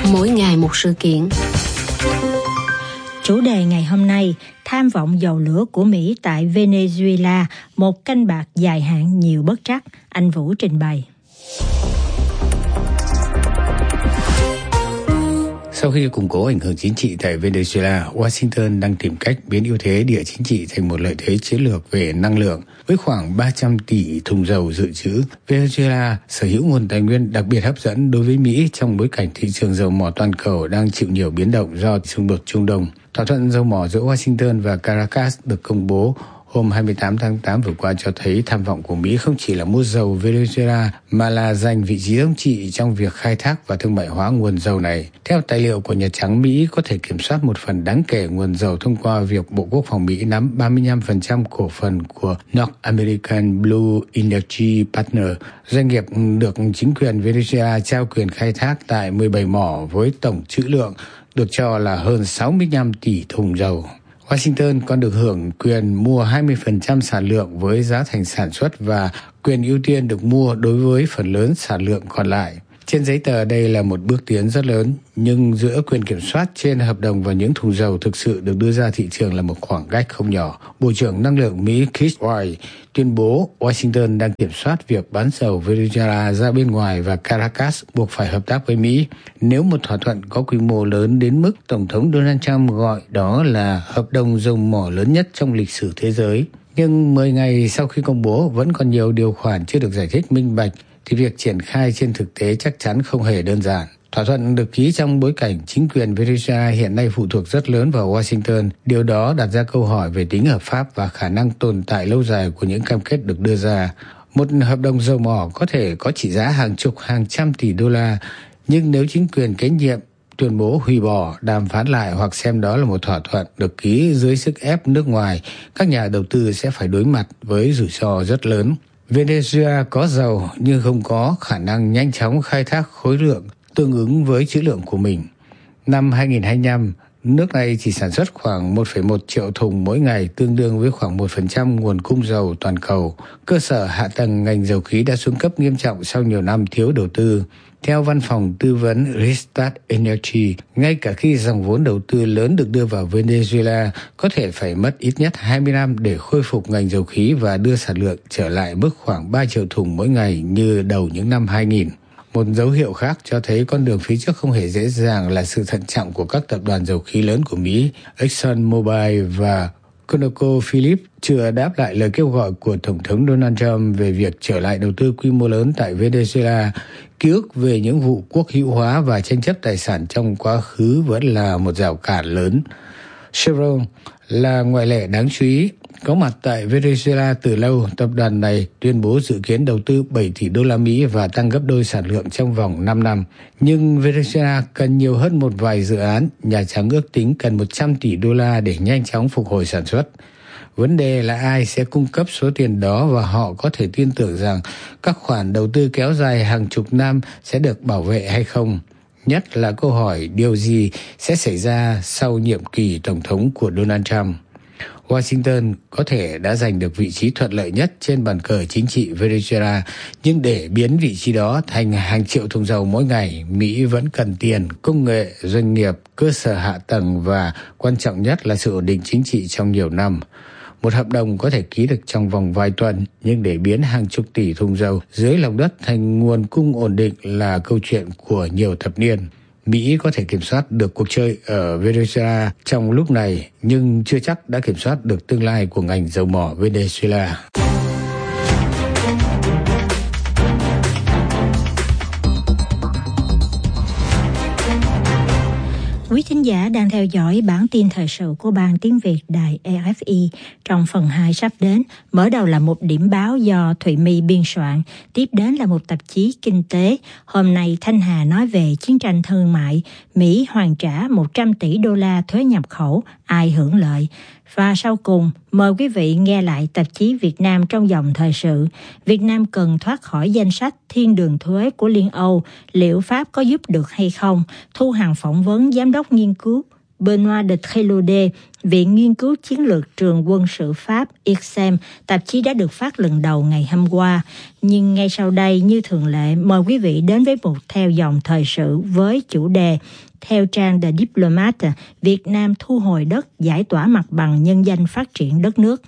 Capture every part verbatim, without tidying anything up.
Mỗi ngày một sự kiện. Chủ đề ngày hôm nay, tham vọng dầu lửa của Mỹ tại Venezuela, một canh bạc dài hạn nhiều bất trắc. Anh Vũ trình bày. Sau khi củng cố ảnh hưởng chính trị tại Venezuela, Washington đang tìm cách biến ưu thế địa chính trị thành một lợi thế chiến lược về năng lượng. Với khoảng ba trăm tỷ thùng dầu dự trữ, Venezuela sở hữu nguồn tài nguyên đặc biệt hấp dẫn đối với Mỹ trong bối cảnh thị trường dầu mỏ toàn cầu đang chịu nhiều biến động do xung đột Trung Đông. Thỏa thuận dầu mỏ giữa Washington và Caracas được công bố hôm hai mươi tám tháng tám vừa qua cho thấy tham vọng của Mỹ không chỉ là mua dầu Venezuela mà là giành vị trí thống trị trong việc khai thác và thương mại hóa nguồn dầu này. Theo tài liệu của Nhà Trắng, Mỹ có thể kiểm soát một phần đáng kể nguồn dầu thông qua việc Bộ Quốc phòng Mỹ nắm ba mươi lăm phần trăm cổ phần của North American Blue Energy Partner, doanh nghiệp được chính quyền Venezuela trao quyền khai thác tại mười bảy mỏ với tổng trữ lượng được cho là hơn sáu mươi lăm tỷ thùng dầu. Washington còn được hưởng quyền mua hai mươi phần trăm sản lượng với giá thành sản xuất và quyền ưu tiên được mua đối với phần lớn sản lượng còn lại. Trên giấy tờ đây là một bước tiến rất lớn, nhưng giữa quyền kiểm soát trên hợp đồng và những thùng dầu thực sự được đưa ra thị trường là một khoảng cách không nhỏ. Bộ trưởng Năng lượng Mỹ Chris Wright tuyên bố Washington đang kiểm soát việc bán dầu Venezuela ra bên ngoài và Caracas buộc phải hợp tác với Mỹ. Nếu một thỏa thuận có quy mô lớn đến mức Tổng thống Donald Trump gọi đó là hợp đồng dầu mỏ lớn nhất trong lịch sử thế giới. Nhưng mười ngày sau khi công bố vẫn còn nhiều điều khoản chưa được giải thích minh bạch, thì việc triển khai trên thực tế chắc chắn không hề đơn giản. Thỏa thuận được ký trong bối cảnh chính quyền Venezuela hiện nay phụ thuộc rất lớn vào Washington. Điều đó đặt ra câu hỏi về tính hợp pháp và khả năng tồn tại lâu dài của những cam kết được đưa ra. Một hợp đồng dầu mỏ có thể có trị giá hàng chục hàng trăm tỷ đô la, nhưng nếu chính quyền kế nhiệm tuyên bố hủy bỏ, đàm phán lại hoặc xem đó là một thỏa thuận được ký dưới sức ép nước ngoài, các nhà đầu tư sẽ phải đối mặt với rủi ro rất lớn. Venezuela có dầu nhưng không có khả năng nhanh chóng khai thác khối lượng tương ứng với trữ lượng của mình. Năm hai nghìn không trăm hai mươi lăm, nước này chỉ sản xuất khoảng một phẩy một triệu thùng mỗi ngày, tương đương với khoảng một phần trăm nguồn cung dầu toàn cầu. Cơ sở hạ tầng ngành dầu khí đã xuống cấp nghiêm trọng sau nhiều năm thiếu đầu tư. Theo văn phòng tư vấn Rystad Energy, ngay cả khi dòng vốn đầu tư lớn được đưa vào Venezuela, có thể phải mất ít nhất hai mươi năm để khôi phục ngành dầu khí và đưa sản lượng trở lại mức khoảng ba triệu thùng mỗi ngày như đầu những năm hai nghìn. Một dấu hiệu khác cho thấy con đường phía trước không hề dễ dàng là sự thận trọng của các tập đoàn dầu khí lớn của Mỹ, ExxonMobil và ConocoPhillips chưa đáp lại lời kêu gọi của Tổng thống Donald Trump về việc trở lại đầu tư quy mô lớn tại Venezuela. Ký ức về những vụ quốc hữu hóa và tranh chấp tài sản trong quá khứ vẫn là một rào cản lớn. Chevron là ngoại lệ đáng chú ý. Có mặt tại Venezuela từ lâu, tập đoàn này tuyên bố dự kiến đầu tư bảy tỷ đô la Mỹ và tăng gấp đôi sản lượng trong vòng năm năm. Nhưng Venezuela cần nhiều hơn một vài dự án. Nhà Trắng ước tính cần một trăm tỷ đô la để nhanh chóng phục hồi sản xuất. Vấn đề là ai sẽ cung cấp số tiền đó và họ có thể tin tưởng rằng các khoản đầu tư kéo dài hàng chục năm sẽ được bảo vệ hay không. Nhất là câu hỏi điều gì sẽ xảy ra sau nhiệm kỳ Tổng thống của Donald Trump. Washington có thể đã giành được vị trí thuận lợi nhất trên bàn cờ chính trị Venezuela, nhưng để biến vị trí đó thành hàng triệu thùng dầu mỗi ngày, Mỹ vẫn cần tiền, công nghệ, doanh nghiệp, cơ sở hạ tầng và quan trọng nhất là sự ổn định chính trị trong nhiều năm. Một hợp đồng có thể ký được trong vòng vài tuần, nhưng để biến hàng chục tỷ thùng dầu dưới lòng đất thành nguồn cung ổn định là câu chuyện của nhiều thập niên. Mỹ có thể kiểm soát được cuộc chơi ở Venezuela trong lúc này, nhưng chưa chắc đã kiểm soát được tương lai của ngành dầu mỏ Venezuela. Quý thính giả đang theo dõi bản tin thời sự của Ban Tiếng Việt Đài rờ ép i. Trong phần hai sắp đến, mở đầu là một điểm báo do Thụy My biên soạn, tiếp đến là một tạp chí kinh tế. Hôm nay Thanh Hà nói về chiến tranh thương mại, Mỹ hoàn trả một trăm tỷ đô la thuế nhập khẩu, ai hưởng lợi. Và sau cùng, mời quý vị nghe lại tạp chí Việt Nam trong dòng thời sự. Việt Nam cần thoát khỏi danh sách thiên đường thuế của Liên Âu, liệu Pháp có giúp được hay không? Thu Hằng phỏng vấn Giám đốc nghiên cứu Benoît de Trélaudet, Viện Nghiên cứu Chiến lược Trường Quân sự Pháp I R S E M, tạp chí đã được phát lần đầu ngày hôm qua. Nhưng ngay sau đây, như thường lệ, mời quý vị đến với một theo dòng thời sự với chủ đề theo trang The Diplomat, Việt Nam thu hồi đất, giải tỏa mặt bằng nhân danh phát triển đất nước.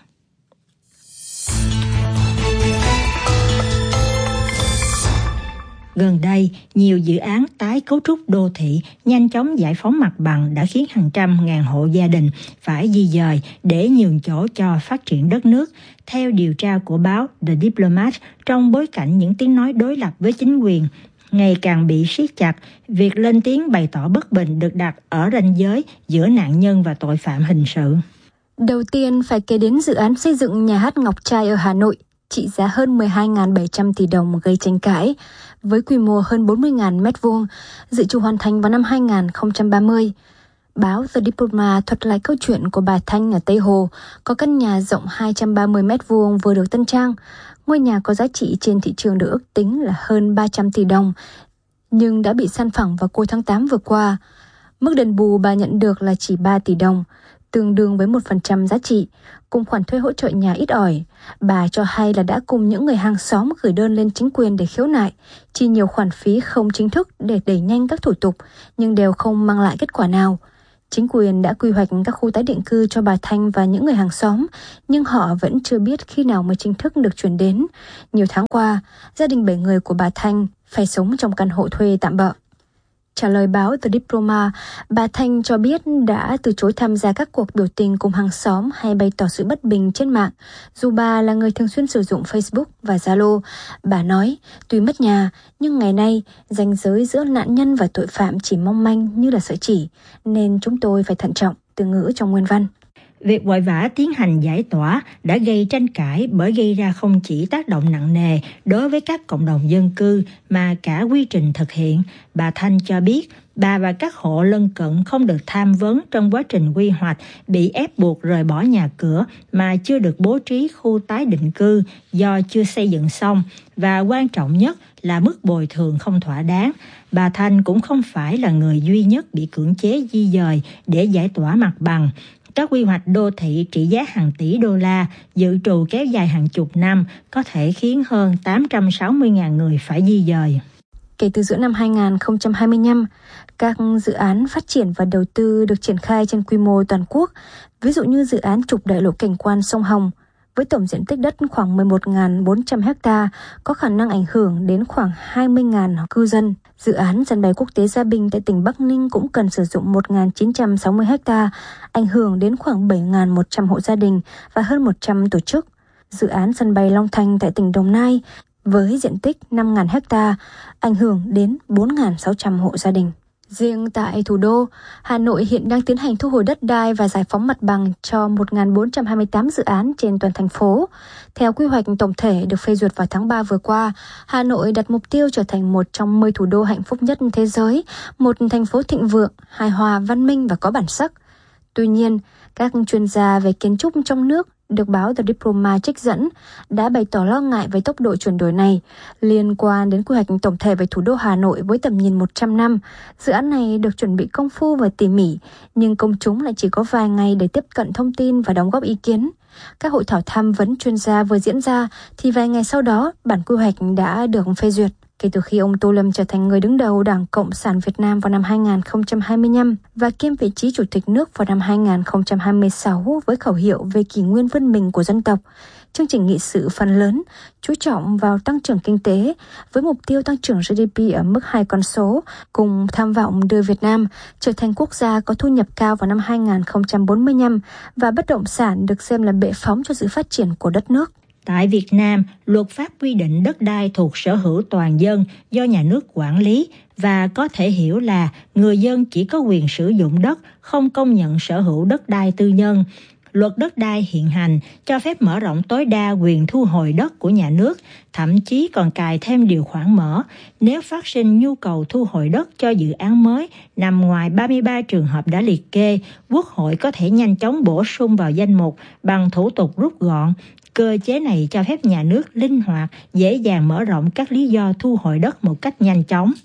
Gần đây, nhiều dự án tái cấu trúc đô thị nhanh chóng giải phóng mặt bằng đã khiến hàng trăm ngàn hộ gia đình phải di dời để nhường chỗ cho phát triển đất nước. Theo điều tra của báo The Diplomat, trong bối cảnh những tiếng nói đối lập với chính quyền ngày càng bị siết chặt, việc lên tiếng bày tỏ bất bình được đặt ở ranh giới giữa nạn nhân và tội phạm hình sự. Đầu tiên phải kể đến dự án xây dựng nhà hát Ngọc Trai ở Hà Nội, trị giá hơn mười hai nghìn bảy trăm tỷ đồng gây tranh cãi, với quy mô hơn bốn mươi nghìn mét vuông, dự trù hoàn thành vào năm hai nghìn không trăm ba mươi. Báo The Diplomat thuật lại câu chuyện của bà Thanh ở Tây Hồ, có căn nhà rộng hai trăm ba mươi mét vuông vừa được tân trang. Ngôi nhà có giá trị trên thị trường được ước tính là hơn ba trăm tỷ đồng, nhưng đã bị san phẳng vào cuối tháng tám vừa qua. Mức đền bù bà nhận được là chỉ ba tỷ đồng, tương đương với một phần trăm giá trị, cùng khoản thuê hỗ trợ nhà ít ỏi. Bà cho hay là đã cùng những người hàng xóm gửi đơn lên chính quyền để khiếu nại, chi nhiều khoản phí không chính thức để đẩy nhanh các thủ tục, nhưng đều không mang lại kết quả nào. Chính quyền đã quy hoạch các khu tái định cư cho bà Thanh và những người hàng xóm, nhưng họ vẫn chưa biết khi nào mới chính thức được chuyển đến. Nhiều tháng qua, gia đình bảy người của bà Thanh phải sống trong căn hộ thuê tạm bợ. Trả lời báo The Diplomat, bà Thanh cho biết đã từ chối tham gia các cuộc biểu tình cùng hàng xóm hay bày tỏ sự bất bình trên mạng. Dù bà là người thường xuyên sử dụng Facebook và Zalo, bà nói, tuy mất nhà, nhưng ngày nay, ranh giới giữa nạn nhân và tội phạm chỉ mong manh như là sợi chỉ, nên chúng tôi phải thận trọng, từ ngữ trong nguyên văn. Việc vội vã tiến hành giải tỏa đã gây tranh cãi bởi gây ra không chỉ tác động nặng nề đối với các cộng đồng dân cư mà cả quy trình thực hiện. Bà Thanh cho biết bà và các hộ lân cận không được tham vấn trong quá trình quy hoạch, bị ép buộc rời bỏ nhà cửa mà chưa được bố trí khu tái định cư do chưa xây dựng xong, và quan trọng nhất là mức bồi thường không thỏa đáng. Bà Thanh cũng không phải là người duy nhất bị cưỡng chế di dời để giải tỏa mặt bằng. Các quy hoạch đô thị trị giá hàng tỷ đô la dự trù kéo dài hàng chục năm có thể khiến hơn tám trăm sáu mươi nghìn người phải di dời. Kể từ giữa năm hai nghìn không trăm hai mươi lăm, các dự án phát triển và đầu tư được triển khai trên quy mô toàn quốc, ví dụ như dự án trục đại lộ cảnh quan sông Hồng, với tổng diện tích đất khoảng mười một nghìn bốn trăm ha, có khả năng ảnh hưởng đến khoảng hai mươi nghìn cư dân. Dự án sân bay quốc tế Gia Bình tại tỉnh Bắc Ninh cũng cần sử dụng một nghìn chín trăm sáu mươi ha, ảnh hưởng đến khoảng bảy nghìn một trăm hộ gia đình và hơn một trăm tổ chức. Dự án sân bay Long Thành tại tỉnh Đồng Nai với diện tích năm nghìn ha, ảnh hưởng đến bốn nghìn sáu trăm hộ gia đình. Riêng tại thủ đô, Hà Nội hiện đang tiến hành thu hồi đất đai và giải phóng mặt bằng cho một nghìn bốn trăm hai mươi tám dự án trên toàn thành phố. Theo quy hoạch tổng thể được phê duyệt vào tháng ba vừa qua, Hà Nội đặt mục tiêu trở thành một trong mười thủ đô hạnh phúc nhất thế giới, một thành phố thịnh vượng, hài hòa, văn minh và có bản sắc. Tuy nhiên, các chuyên gia về kiến trúc trong nước được báo The Diplomat trích dẫn đã bày tỏ lo ngại về tốc độ chuyển đổi này liên quan đến quy hoạch tổng thể về thủ đô Hà Nội với tầm nhìn một trăm năm. Dự án này được chuẩn bị công phu và tỉ mỉ, nhưng công chúng lại chỉ có vài ngày để tiếp cận thông tin và đóng góp ý kiến. Các hội thảo tham vấn chuyên gia vừa diễn ra thì vài ngày sau đó bản quy hoạch đã được phê duyệt. Kể từ khi ông Tô Lâm trở thành người đứng đầu Đảng Cộng sản Việt Nam vào năm hai nghìn không trăm hai mươi lăm và kiêm vị trí Chủ tịch nước vào năm hai nghìn không trăm hai mươi sáu với khẩu hiệu về kỷ nguyên vươn mình của dân tộc, chương trình nghị sự phần lớn chú trọng vào tăng trưởng kinh tế với mục tiêu tăng trưởng giê đê pê ở mức hai con số, cùng tham vọng đưa Việt Nam trở thành quốc gia có thu nhập cao vào năm hai nghìn không trăm bốn mươi lăm và bất động sản được xem là bệ phóng cho sự phát triển của đất nước. Tại Việt Nam, luật pháp quy định đất đai thuộc sở hữu toàn dân do nhà nước quản lý và có thể hiểu là người dân chỉ có quyền sử dụng đất, không công nhận sở hữu đất đai tư nhân. Luật đất đai hiện hành cho phép mở rộng tối đa quyền thu hồi đất của nhà nước, thậm chí còn cài thêm điều khoản mở. Nếu phát sinh nhu cầu thu hồi đất cho dự án mới nằm ngoài ba mươi ba trường hợp đã liệt kê, Quốc hội có thể nhanh chóng bổ sung vào danh mục bằng thủ tục rút gọn. Cơ chế này cho phép nhà nước linh hoạt, dễ dàng mở rộng các lý do thu hồi đất một cách nhanh chóng.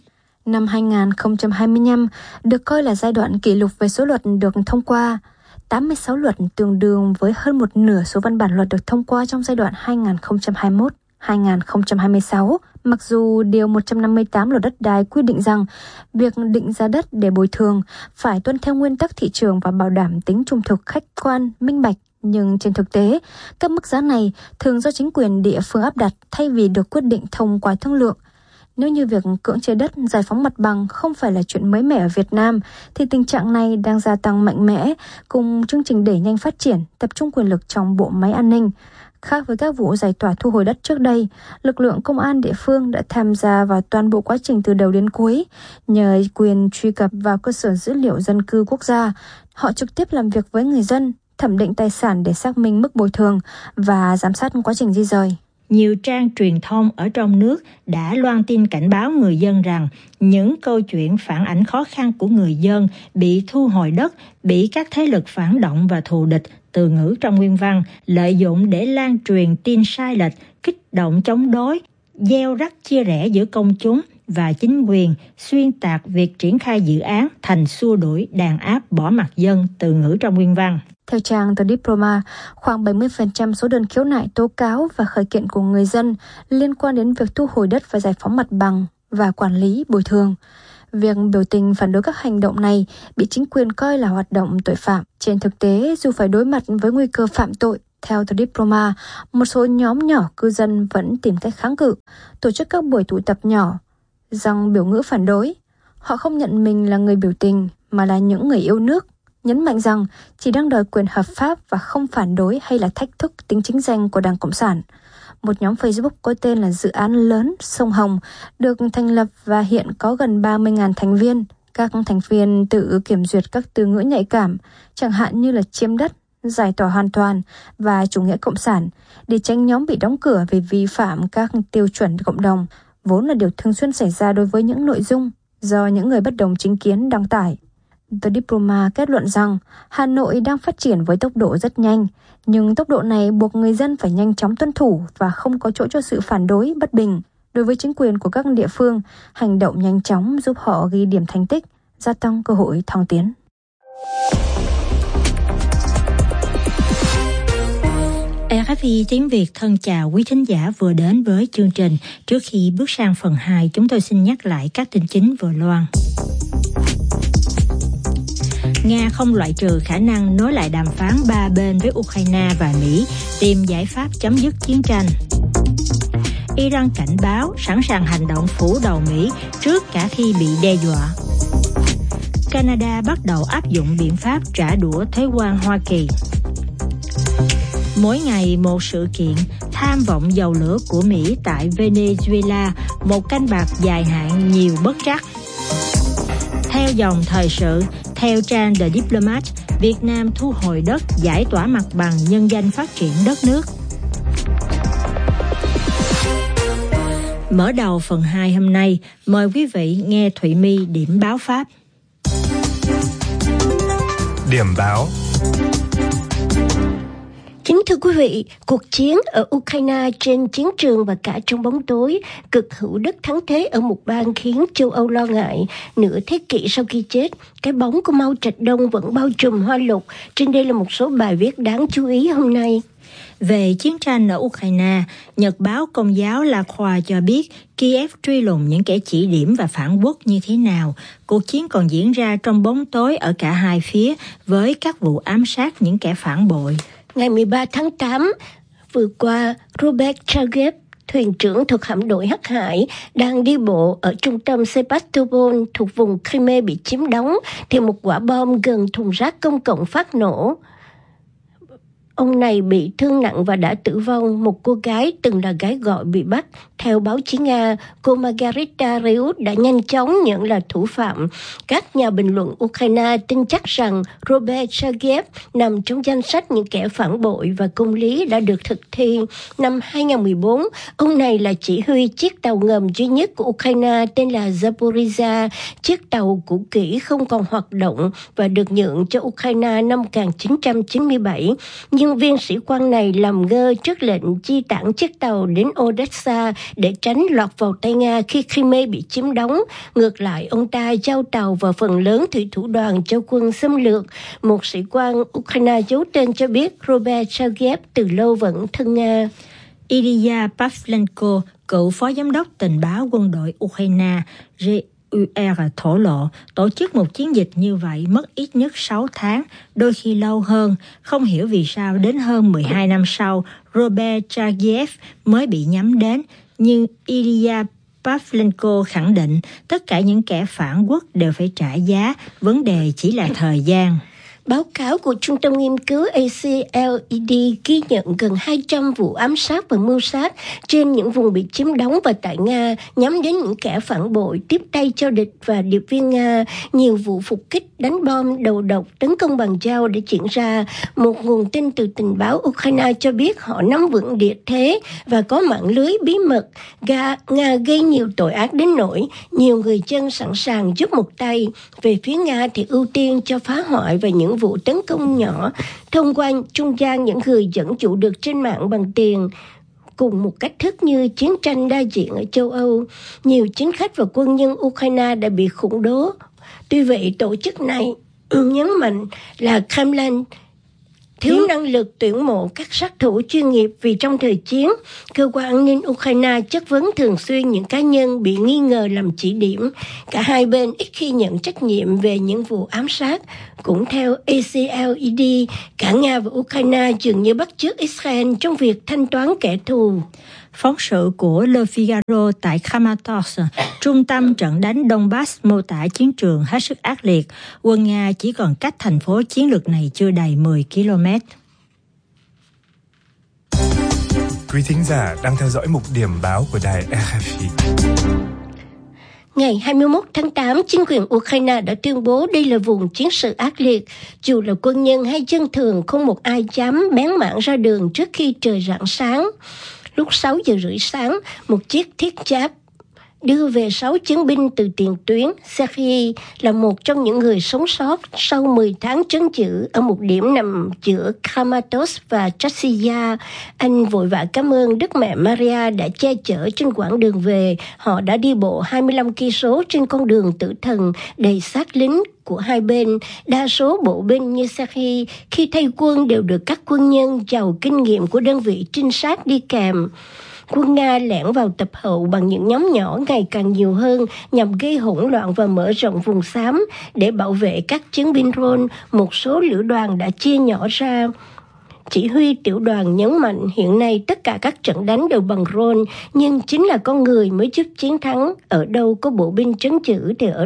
Năm hai không hai lăm được coi là giai đoạn kỷ lục về số luật được thông qua. tám mươi sáu luật tương đương với hơn một nửa số văn bản luật được thông qua trong giai đoạn hai nghìn không trăm hai mươi mốt đến hai nghìn không trăm hai mươi sáu. Mặc dù Điều một trăm năm mươi tám Luật Đất đai quy định rằng việc định giá đất để bồi thường phải tuân theo nguyên tắc thị trường và bảo đảm tính trung thực, khách quan, minh bạch, nhưng trên thực tế, các mức giá này thường do chính quyền địa phương áp đặt thay vì được quyết định thông qua thương lượng. Nếu như việc cưỡng chế đất, giải phóng mặt bằng không phải là chuyện mới mẻ ở Việt Nam, thì tình trạng này đang gia tăng mạnh mẽ cùng chương trình đẩy nhanh phát triển, tập trung quyền lực trong bộ máy an ninh. Khác với các vụ giải tỏa thu hồi đất trước đây, lực lượng công an địa phương đã tham gia vào toàn bộ quá trình từ đầu đến cuối. Nhờ quyền truy cập vào cơ sở dữ liệu dân cư quốc gia, họ trực tiếp làm việc với người dân, thẩm định tài sản để xác minh mức bồi thường và giám sát quá trình di dời. Nhiều trang truyền thông ở trong nước đã loan tin cảnh báo người dân rằng những câu chuyện phản ánh khó khăn của người dân bị thu hồi đất, bị các thế lực phản động và thù địch, từ ngữ trong nguyên văn, lợi dụng để lan truyền tin sai lệch, kích động chống đối, gieo rắc chia rẽ giữa công chúng và chính quyền, xuyên tạc việc triển khai dự án thành xua đuổi, đàn áp, bỏ mặc dân, từ ngữ trong nguyên văn. Theo trang The Diplomat, khoảng bảy mươi phần trăm số đơn khiếu nại, tố cáo và khởi kiện của người dân liên quan đến việc thu hồi đất và giải phóng mặt bằng và quản lý bồi thường. Việc biểu tình phản đối các hành động này bị chính quyền coi là hoạt động tội phạm. Trên thực tế, dù phải đối mặt với nguy cơ phạm tội, theo The Diplomat, một số nhóm nhỏ cư dân vẫn tìm cách kháng cự, tổ chức các buổi tụ tập nhỏ, rằng biểu ngữ phản đối. Họ không nhận mình là người biểu tình, mà là những người yêu nước, nhấn mạnh rằng chỉ đang đòi quyền hợp pháp và không phản đối hay là thách thức tính chính danh của Đảng Cộng sản. Một nhóm Facebook có tên là Dự án Lớn Sông Hồng được thành lập và hiện có gần ba mươi nghìn thành viên. Các thành viên tự kiểm duyệt các từ ngữ nhạy cảm, chẳng hạn như là chiếm đất, giải tỏa hoàn toàn và chủ nghĩa cộng sản, để tránh nhóm bị đóng cửa vì vi phạm các tiêu chuẩn cộng đồng, vốn là điều thường xuyên xảy ra đối với những nội dung do những người bất đồng chính kiến đăng tải. The Diplomat kết luận rằng Hà Nội đang phát triển với tốc độ rất nhanh, nhưng tốc độ này buộc người dân phải nhanh chóng tuân thủ và không có chỗ cho sự phản đối, bất bình. Đối với chính quyền của các địa phương, hành động nhanh chóng giúp họ ghi điểm thành tích, gia tăng cơ hội thăng tiến. rờ ép i tiếng Việt thân chào quý thính giả vừa đến với chương trình. Trước khi bước sang phần hai, chúng tôi xin nhắc lại các tin chính vừa loan. Nga không loại trừ khả năng nối lại đàm phán ba bên với Ukraine và Mỹ, tìm giải pháp chấm dứt chiến tranh. Iran cảnh báo sẵn sàng hành động phủ đầu Mỹ trước cả khi bị đe dọa. Canada bắt đầu áp dụng biện pháp trả đũa thuế quan Hoa Kỳ. Mỗi ngày một sự kiện, tham vọng dầu lửa của Mỹ tại Venezuela, một canh bạc dài hạn nhiều bất trắc. Theo dòng thời sự, theo trang The Diplomat, Việt Nam thu hồi đất, giải tỏa mặt bằng, nhân danh phát triển đất nước. Mở đầu phần hai hôm nay, mời quý vị nghe Thụy My điểm báo Pháp. Điểm báo. Kính thưa quý vị, cuộc chiến ở Ukraine trên chiến trường và cả trong bóng tối, cực hữu đất thắng thế ở một bang khiến châu Âu lo ngại. Nửa thế kỷ sau khi chết, cái bóng của Mao Trạch Đông vẫn bao trùm Hoa Lục. Trên đây là một số bài viết đáng chú ý hôm nay. Về chiến tranh ở Ukraine, Nhật báo Công giáo La Croix cho biết Kiev truy lùng những kẻ chỉ điểm và phản quốc như thế nào. Cuộc chiến còn diễn ra trong bóng tối ở cả hai phía với các vụ ám sát những kẻ phản bội. Ngày mười ba tháng tám vừa qua, Robert Chagev, thuyền trưởng thuộc hạm đội Hắc Hải, đang đi bộ ở trung tâm Sebastopol thuộc vùng Crimea bị chiếm đóng, thì một quả bom gần thùng rác công cộng phát nổ. Ông này bị thương nặng và đã tử vong. Một cô gái từng là gái gọi bị bắt. Theo báo chí Nga, cô Margarita Reut đã nhanh chóng nhận là thủ phạm. Các nhà bình luận Ukraine tin chắc rằng Robert Chagev nằm trong danh sách những kẻ phản bội và công lý đã được thực thi. Năm hai không một bốn, ông này là chỉ huy chiếc tàu ngầm duy nhất của Ukraine tên là Zaporizhia. Chiếc tàu cũ kỹ không còn hoạt động và được nhượng cho Ukraine năm một nghìn chín trăm chín mươi bảy. nhưng viên sĩ quan này làm ngơ trước lệnh di tản chiếc tàu đến Odessa để tránh lọt vào tay Nga khi Crimea bị chiếm đóng. Ngược lại, ông ta giao tàu và phần lớn thủy thủ đoàn cho quân xâm lược. Một sĩ quan Ukraine giấu tên cho biết Robert Sergeyev từ lâu vẫn thân Nga. Ilya Pavlenko, cựu phó giám đốc tình báo quân đội Ukraine giê u rờ thổ lộ, tổ chức một chiến dịch như vậy mất ít nhất sáu tháng, đôi khi lâu hơn. Không hiểu vì sao đến hơn mười hai năm sau, Robert Sergeyev mới bị nhắm đến. Nhưng Ilya Pavlenko khẳng định tất cả những kẻ phản quốc đều phải trả giá, vấn đề chỉ là thời gian. Báo cáo của Trung tâm Nghiên cứu a xê lờ e đê ghi nhận gần hai trăm vụ ám sát và mưu sát trên những vùng bị chiếm đóng và tại Nga, nhắm đến những kẻ phản bội, tiếp tay cho địch và điệp viên Nga. Nhiều vụ phục kích, đánh bom, đầu độc, tấn công bằng dao đã diễn ra. Một nguồn tin từ tình báo Ukraine cho biết họ nắm vững địa thế và có mạng lưới bí mật. Nga, Nga gây nhiều tội ác đến nỗi nhiều người dân sẵn sàng giúp một tay. Về phía Nga thì ưu tiên cho phá hoại và những vụ tấn công nhỏ thông qua trung gian những người dẫn dụ được trên mạng bằng tiền. Cùng một cách thức như chiến tranh đa diện ở châu Âu, nhiều chính khách và quân nhân Ukraine đã bị khủng bố. Tuy vậy, tổ chức này nhấn mạnh là Kremlin thiếu năng lực tuyển mộ các sát thủ chuyên nghiệp vì trong thời chiến, cơ quan an ninh Ukraine chất vấn thường xuyên những cá nhân bị nghi ngờ làm chỉ điểm. Cả hai bên ít khi nhận trách nhiệm về những vụ ám sát. Cũng theo a xê lờ e đê, cả Nga và Ukraine dường như bắt chước Israel trong việc thanh toán kẻ thù. Phóng sự của Le Figaro tại Kramatorsk, trung tâm trận đánh Donbass, mô tả chiến trường hết sức ác liệt. Quân Nga chỉ còn cách thành phố chiến lược này chưa đầy mười ki lô mét. Quý thính giả đang theo dõi mục điểm báo của đài rờ ép i. Ngày hai mươi mốt tháng tám, chính quyền Ukraine đã tuyên bố đây là vùng chiến sự ác liệt. Dù là quân nhân hay dân thường, không một ai dám bén mảng ra đường trước khi trời rạng sáng. Lúc sáu giờ rưỡi sáng, một chiếc thiết giáp đưa về sáu chiến binh từ tiền tuyến. Sergei là một trong những người sống sót sau mười tháng trấn giữ ở một điểm nằm giữa Kramatorsk và Chasiya. Anh vội vã cảm ơn Đức Mẹ Maria đã che chở trên quãng đường về. Họ đã đi bộ hai mươi lăm ki lô mét trên con đường tử thần đầy xác lính của hai bên. Đa số bộ binh như Sergei khi thay quân đều được các quân nhân giàu kinh nghiệm của đơn vị trinh sát đi kèm. Quân Nga lẻn vào tập hậu bằng những nhóm nhỏ ngày càng nhiều hơn nhằm gây hỗn loạn và mở rộng vùng xám. Để bảo vệ các chiến binh Rôn, một số lữ đoàn đã chia nhỏ ra. Chỉ huy tiểu đoàn nhấn mạnh hiện nay tất cả các trận đánh đều bằng Rôn, nhưng chính là con người mới giúp chiến thắng. Ở đâu có bộ binh trấn giữ thì ở